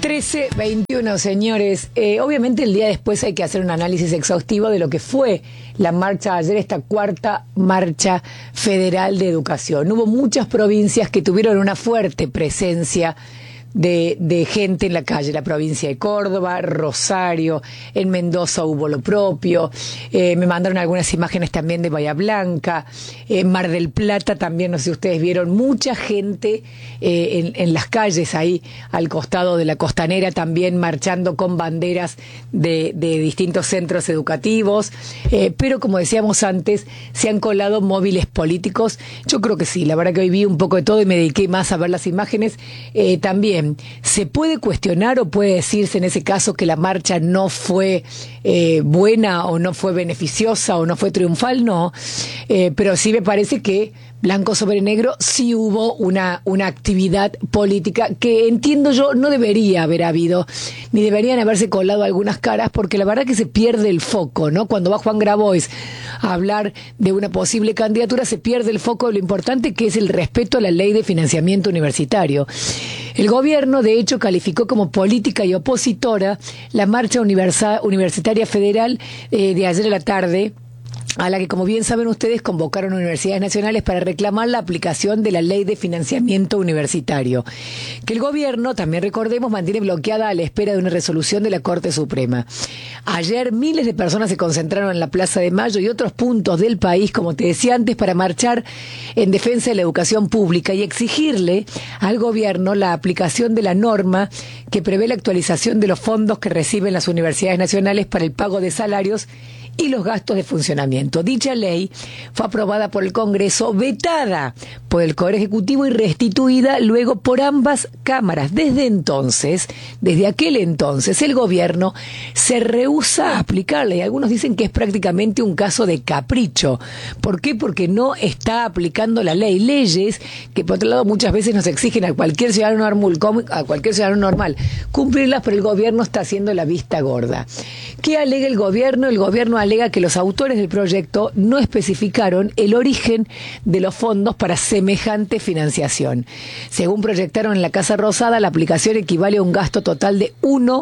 13:21, señores. Obviamente el día después hay que hacer un análisis exhaustivo de lo que fue la marcha ayer, esta cuarta marcha federal de educación. Hubo muchas provincias que tuvieron una fuerte presencia de gente en la calle, la provincia de Córdoba, Rosario, en Mendoza hubo lo propio, me mandaron algunas imágenes también de Bahía Blanca, Mar del Plata también, no sé si ustedes vieron, mucha gente en las calles ahí al costado de la costanera también marchando con banderas de distintos centros educativos, pero como decíamos antes, se han colado móviles políticos. Yo creo que sí, la verdad que hoy vi un poco de todo y me dediqué más a ver las imágenes. También ¿se puede cuestionar o puede decirse en ese caso que la marcha no fue buena o no fue beneficiosa o no fue triunfal? No, pero sí me parece que blanco sobre negro sí hubo una actividad política que entiendo yo no debería haber habido, ni deberían haberse colado algunas caras, porque la verdad que se pierde el foco, ¿no? Cuando va Juan Grabois a hablar de una posible candidatura se pierde el foco de lo importante que es el respeto a la ley de financiamiento universitario. El gobierno, de hecho, calificó como política y opositora la marcha universitaria federal de ayer a la tarde, a la que, como bien saben ustedes, convocaron universidades nacionales para reclamar la aplicación de la ley de financiamiento universitario, que el gobierno, también recordemos, mantiene bloqueada a la espera de una resolución de la Corte Suprema. Ayer miles de personas se concentraron en la Plaza de Mayo y otros puntos del país, como te decía antes, para marchar en defensa de la educación pública y exigirle al gobierno la aplicación de la norma que prevé la actualización de los fondos que reciben las universidades nacionales para el pago de salarios y los gastos de funcionamiento. Dicha ley fue aprobada por el Congreso, vetada por el Poder Ejecutivo y restituida luego por ambas cámaras. Desde aquel entonces, el gobierno se rehúsa a aplicarla y algunos dicen que es prácticamente un caso de capricho. ¿Por qué? Porque no está aplicando la ley. Leyes que, por otro lado, muchas veces nos exigen a cualquier ciudadano normal cumplirlas, pero el gobierno está haciendo la vista gorda. ¿Qué alega el gobierno? El gobierno alega que los autores del proyecto no especificaron el origen de los fondos para semejante financiación. Según proyectaron en la Casa Rosada, la aplicación equivale a un gasto total de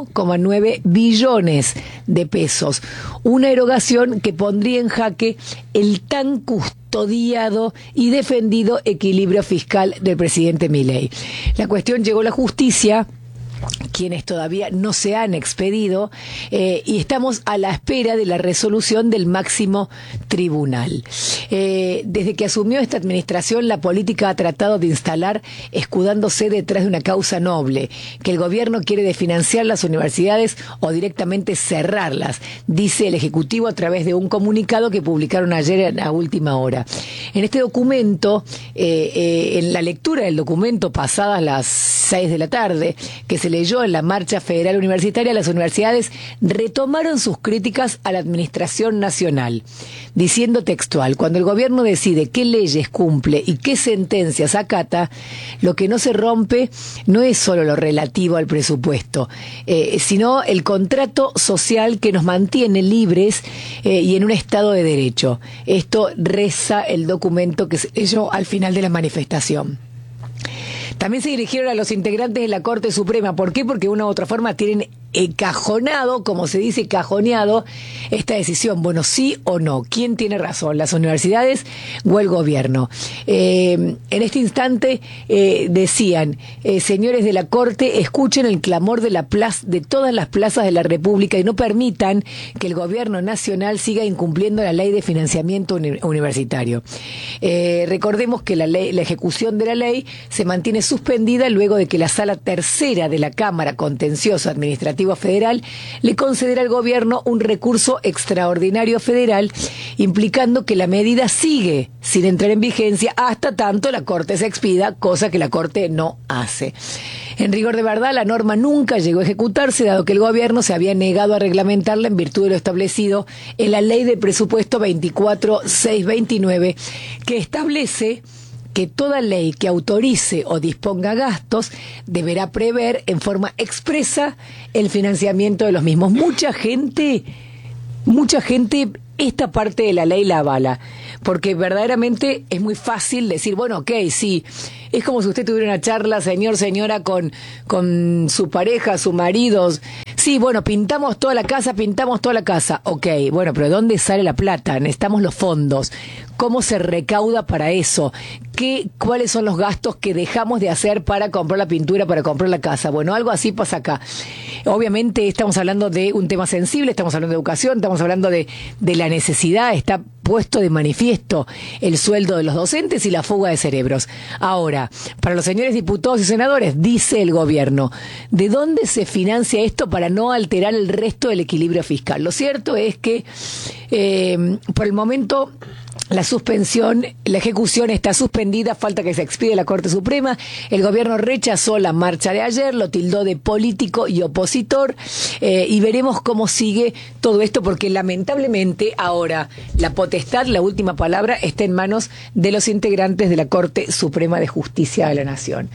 1,9 billones de pesos. Una erogación que pondría en jaque el tan custodiado y defendido equilibrio fiscal del presidente Milei. La cuestión llegó a la justicia, quienes todavía no se han expedido, y estamos a la espera de la resolución del máximo tribunal. Desde que asumió esta administración, la política ha tratado de instalar, escudándose detrás de una causa noble, que el gobierno quiere desfinanciar las universidades o directamente cerrarlas, dice el Ejecutivo a través de un comunicado que publicaron ayer a última hora. En este documento, en la lectura del documento pasadas las 6 de la tarde, que se leyó en la marcha federal universitaria, las universidades retomaron sus críticas a la administración nacional, diciendo textual: cuando el gobierno decide qué leyes cumple y qué sentencias acata, lo que no se rompe no es solo lo relativo al presupuesto, sino el contrato social que nos mantiene libres y en un estado de derecho. Esto reza el documento que se leyó al final de la manifestación. También se dirigieron a los integrantes de la Corte Suprema. ¿Por qué? Porque de una u otra forma tienen cajonado, como se dice, cajoneado esta decisión. Bueno, sí o no. ¿Quién tiene razón? ¿Las universidades o el gobierno? En este instante decían, señores de la Corte, escuchen el clamor de todas las plazas de la República y no permitan que el gobierno nacional siga incumpliendo la ley de financiamiento universitario. Recordemos que la ejecución de la ley se mantiene suspendida luego de que la Sala Tercera de la Cámara Contencioso Administrativo Federal le concederá al gobierno un recurso extraordinario federal, implicando que la medida sigue sin entrar en vigencia hasta tanto la Corte se expida, cosa que la Corte no hace. En rigor de verdad, la norma nunca llegó a ejecutarse, dado que el gobierno se había negado a reglamentarla en virtud de lo establecido en la Ley de Presupuesto 24629, que establece que toda ley que autorice o disponga gastos deberá prever en forma expresa el financiamiento de los mismos. Mucha gente esta parte de la ley la avala, porque verdaderamente es muy fácil decir, bueno, ok, sí, Es como si usted tuviera una charla, señora, con su pareja, su marido. Sí, bueno, pintamos toda la casa. Ok, bueno, pero ¿de dónde sale la plata? Necesitamos los fondos. ¿Cómo se recauda para eso? ¿Cuáles son los gastos que dejamos de hacer para comprar la pintura, para comprar la casa? Bueno, algo así pasa acá. Obviamente estamos hablando de un tema sensible, estamos hablando de educación, estamos hablando de la necesidad, está puesto de manifiesto el sueldo de los docentes y la fuga de cerebros. Ahora, para los señores diputados y senadores, dice el gobierno, ¿de dónde se financia esto para no alterar el resto del equilibrio fiscal? Lo cierto es que por el momento la ejecución está suspendida, falta que se expida la Corte Suprema. El gobierno rechazó la marcha de ayer, lo tildó de político y opositor, y veremos cómo sigue todo esto, porque lamentablemente ahora la potestad, la última palabra, está en manos de los integrantes de la Corte Suprema de Justicia de la Nación.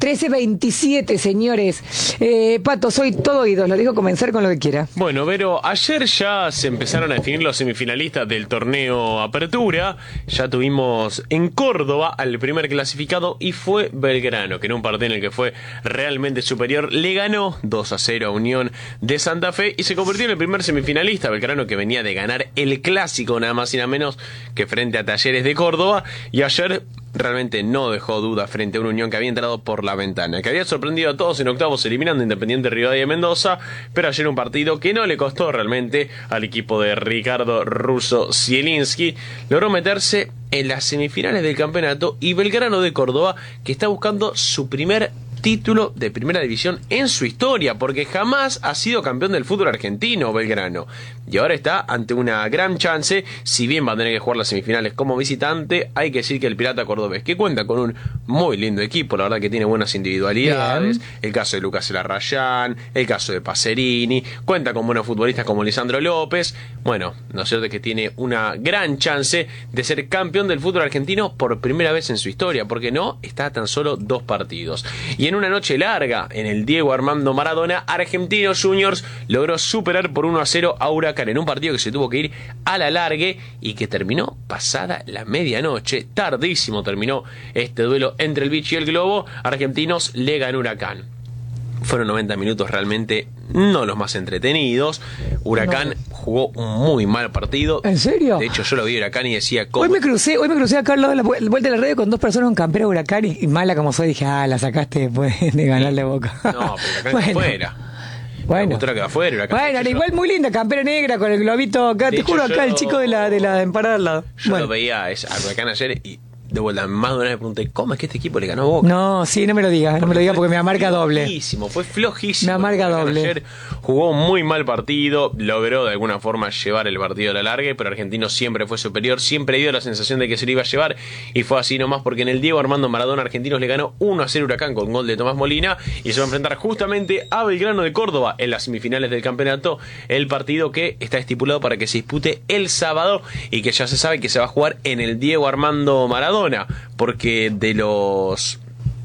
13:27, señores. Pato, soy todo oídos, lo dejo comenzar con lo que quiera. Bueno, Vero, ayer ya se empezaron a definir los semifinalistas del torneo Apertura. Ya tuvimos en Córdoba al primer clasificado y fue Belgrano, que en un partido en el que fue realmente superior le ganó 2-0 a Unión de Santa Fe y se convirtió en el primer semifinalista. Belgrano, que venía de ganar el clásico nada más y nada menos que frente a Talleres de Córdoba, y ayer realmente no dejó duda frente a una Unión que había entrado por la ventana, que había sorprendido a todos en octavos eliminando a Independiente Rivadavia de Mendoza, pero ayer un partido que no le costó realmente al equipo de Ricardo Russo Zielinski. Logró meterse en las semifinales del campeonato, y Belgrano de Córdoba, que está buscando su primer título de primera división en su historia, porque jamás ha sido campeón del fútbol argentino Belgrano, y ahora está ante una gran chance. Si bien va a tener que jugar las semifinales como visitante, hay que decir que el Pirata Cordobés, que cuenta con un muy lindo equipo, la verdad que tiene buenas individualidades, bien. El caso de Lucas Elarrayán, el caso de Pacerini, cuenta con buenos futbolistas como Lisandro López. Bueno, no es cierto que tiene una gran chance de ser campeón del fútbol argentino por primera vez en su historia, porque no está a tan solo 2 partidos. Y en una noche larga en el Diego Armando Maradona, Argentinos Juniors logró superar por 1-0 a Huracán en un partido que se tuvo que ir a la largue y que terminó pasada la medianoche. Tardísimo terminó este duelo entre el Bichi y el Globo. Argentinos le ganó Huracán. Fueron 90 minutos realmente no los más entretenidos. Huracán jugó un muy mal partido. ¿En serio? De hecho, yo lo vi a Huracán y decía... ¿cómo? Hoy me crucé acá al lado de la vuelta de la radio con 2 personas con campera de Huracán, y mala como soy, dije, la sacaste después de ganarle Boca. No, pero Huracán afuera. Bueno, que afuera, Huracán. Bueno, al igual muy linda, campera negra con el globito acá. Te juro, acá el chico de la empanada al lado. Yo lo veía a Huracán ayer y de vuelta, más de una vez me pregunté, ¿cómo es que este equipo le ganó a Boca? No, sí, no me lo digas, porque me amarga doble. Fue flojísimo. Me amarga doble. Ayer jugó un muy mal partido, logró de alguna forma llevar el partido a la larga, pero Argentino siempre fue superior, siempre dio la sensación de que se lo iba a llevar, y fue así nomás, porque en el Diego Armando Maradona Argentinos le ganó 1-0 Huracán con gol de Tomás Molina, y se va a enfrentar justamente a Belgrano de Córdoba en las semifinales del campeonato, el partido que está estipulado para que se dispute el sábado y que ya se sabe que se va a jugar en el Diego Armando Maradona, porque de los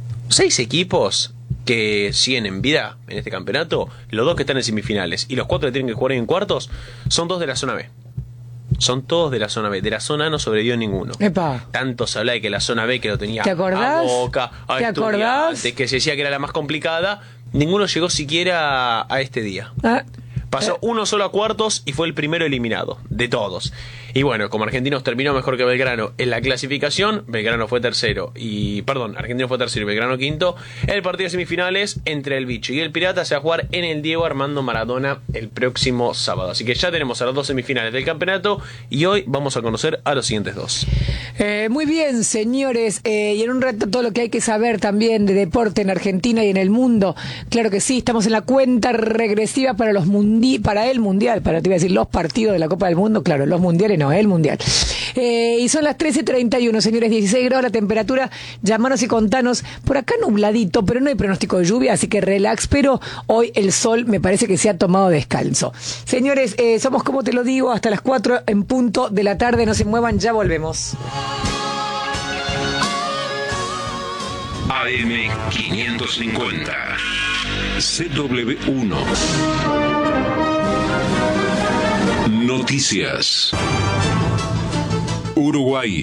6 equipos que siguen en vida en este campeonato, los 2 que están en semifinales y los 4 que tienen que jugar en cuartos son 2 de la zona B. Son todos de la zona B. De la zona A no sobrevivió ninguno. Epa. Tanto se habla de que la zona B, que lo tenía ¿Te acordás? a Boca, a Estudiantes, que se decía que era la más complicada, ninguno llegó siquiera a este día. Pasó uno solo a cuartos y fue el primero eliminado de todos. Y bueno, como Argentinos terminó mejor que Belgrano en la clasificación, Argentino fue tercero y Belgrano quinto. El partido de semifinales entre el Bicho y el Pirata se va a jugar en el Diego Armando Maradona el próximo sábado. Así que ya tenemos a las 2 semifinales del campeonato y hoy vamos a conocer a los siguientes 2. Muy bien, señores, y en un rato todo lo que hay que saber también de deporte en Argentina y en el mundo. Claro que sí, estamos en la cuenta regresiva para el mundial, te iba a decir los partidos de la Copa del Mundo, claro, los mundiales no, el mundial. Y son las 13:31, señores, 16 grados la temperatura. Llamanos y contanos. Por acá nubladito, pero no hay pronóstico de lluvia, así que relax. Pero hoy el sol me parece que se ha tomado descalzo. Señores, somos como te lo digo, hasta las 4 en punto de la tarde. No se muevan, ya volvemos. AM 550 CW1 Noticias. Uruguay,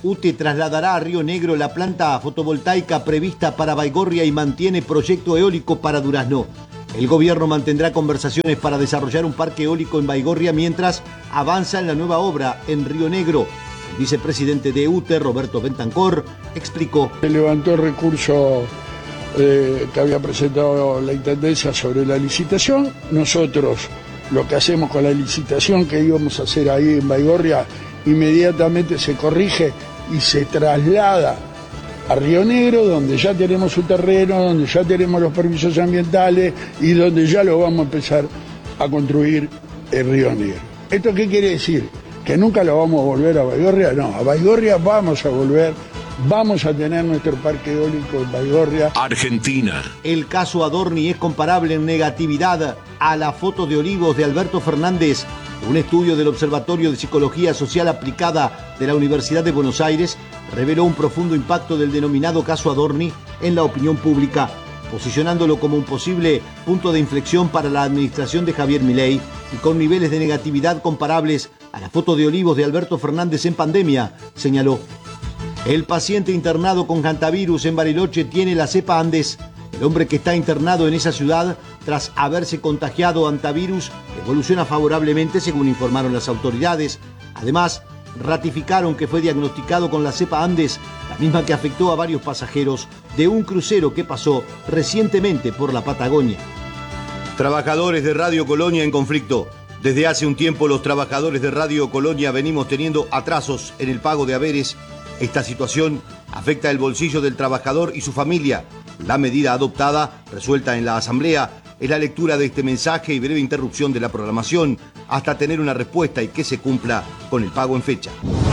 UTE trasladará a Río Negro la planta fotovoltaica prevista para Baigorria y mantiene proyecto eólico para Durazno. El gobierno mantendrá conversaciones para desarrollar un parque eólico en Baigorria mientras avanza en la nueva obra en Río Negro. El vicepresidente de UTE, Roberto Bentancor, explicó. Se levantó el recurso que había presentado la Intendencia sobre la licitación. Nosotros lo que hacemos con la licitación que íbamos a hacer ahí en Baigorria, inmediatamente se corrige y se traslada a Río Negro, donde ya tenemos su terreno, donde ya tenemos los permisos ambientales y donde ya lo vamos a empezar a construir en Río Negro. ¿Esto qué quiere decir? ¿Que nunca lo vamos a volver a Baigorria? No, a Baigorria vamos a volver, vamos a tener nuestro parque eólico en Baigorria. Argentina. El caso Adorni es comparable en negatividad a la foto de olivos de Alberto Fernández. Un estudio del Observatorio de Psicología Social Aplicada de la Universidad de Buenos Aires reveló un profundo impacto del denominado caso Adorni en la opinión pública, posicionándolo como un posible punto de inflexión para la administración de Javier Milei y con niveles de negatividad comparables a la foto de olivos de Alberto Fernández en pandemia, señaló. El paciente internado con hantavirus en Bariloche tiene la cepa Andes. El hombre que está internado en esa ciudad, tras haberse contagiado hantavirus, evoluciona favorablemente, según informaron las autoridades. Además, ratificaron que fue diagnosticado con la cepa Andes, la misma que afectó a varios pasajeros de un crucero que pasó recientemente por la Patagonia. Trabajadores de Radio Colonia en conflicto. Desde hace un tiempo los trabajadores de Radio Colonia venimos teniendo atrasos en el pago de haberes. Esta situación afecta el bolsillo del trabajador y su familia. La medida adoptada, resuelta en la Asamblea, es la lectura de este mensaje y breve interrupción de la programación hasta tener una respuesta y que se cumpla con el pago en fecha.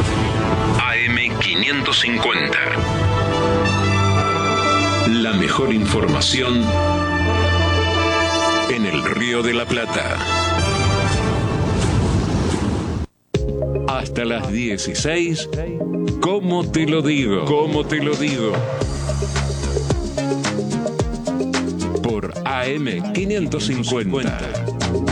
AM550. La mejor información en el Río de la Plata. Hasta las 16. ¿Cómo te lo digo? ¿Cómo te lo digo? Por AM550.